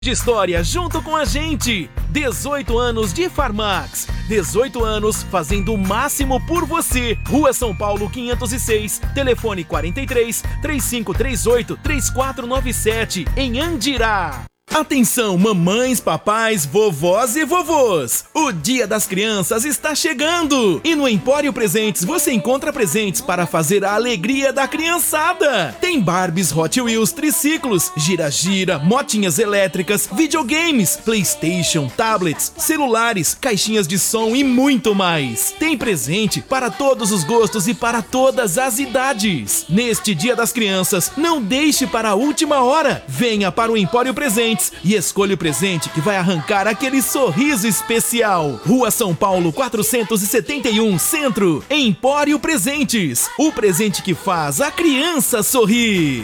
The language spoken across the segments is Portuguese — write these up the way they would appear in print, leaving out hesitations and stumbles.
de história junto com a gente. 18 anos de Farmax. 18 anos fazendo o máximo por você. Rua São Paulo 506, telefone 43 3538 3497 em Andirá. Atenção, mamães, papais, vovós e vovôs! O Dia das Crianças está chegando! E no Empório Presentes você encontra presentes para fazer a alegria da criançada! Tem Barbies, Hot Wheels, triciclos, gira-gira, motinhas elétricas, videogames, PlayStation, tablets, celulares, caixinhas de som e muito mais! Tem presente para todos os gostos e para todas as idades! Neste Dia das Crianças, não deixe para a última hora! Venha para o Empório Presentes e escolha o presente que vai arrancar aquele sorriso especial. Rua São Paulo 471, Centro. Empório Presentes. O presente que faz a criança sorrir.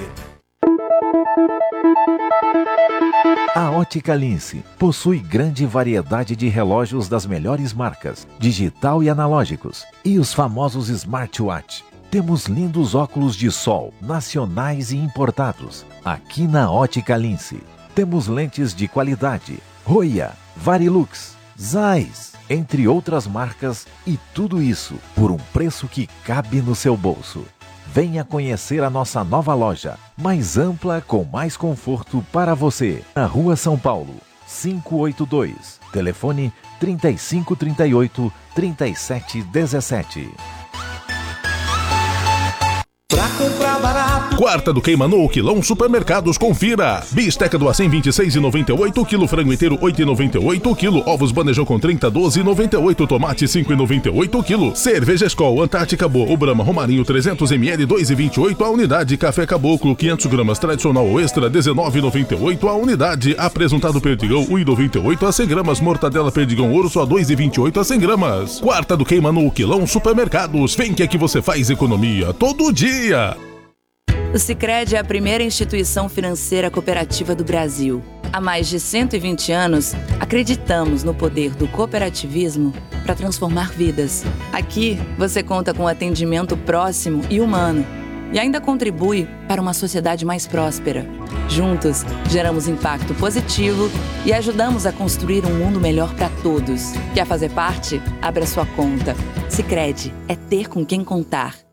A Ótica Lince possui grande variedade de relógios das melhores marcas, digital e analógicos, e os famosos smartwatch. Temos lindos óculos de sol, nacionais e importados, aqui na Ótica Lince. Temos lentes de qualidade, Roya, Varilux, Zeiss, entre outras marcas, e tudo isso por um preço que cabe no seu bolso. Venha conhecer a nossa nova loja, mais ampla com mais conforto para você, na Rua São Paulo, 582, telefone 3538 3717. Pra comprar barato. Quarta do Queima no Quilão Supermercados, confira. Bisteca do Acém 26,98, quilo frango inteiro 8,98, quilo ovos bandejão com 30, 12,98, tomate 5,98, quilo. Cerveja Skol Antártica Boa, o Brahma Romarinho 300ml 2,28 a unidade. Café Caboclo 500 gramas tradicional ou extra 19,98 a unidade. Apresentado Perdigão 1,98 a 100 gramas. Mortadela Perdigão Ouro só 2,28 a 100 gramas. Quarta do Queima no Quilão Supermercados. Vem que aqui você faz economia todo dia. O Sicredi é a primeira instituição financeira cooperativa do Brasil. Há mais de 120 anos, acreditamos no poder do cooperativismo para transformar vidas. Aqui, você conta com atendimento próximo e humano e ainda contribui para uma sociedade mais próspera. Juntos, geramos impacto positivo e ajudamos a construir um mundo melhor para todos. Quer fazer parte? Abra sua conta. Sicredi é ter com quem contar.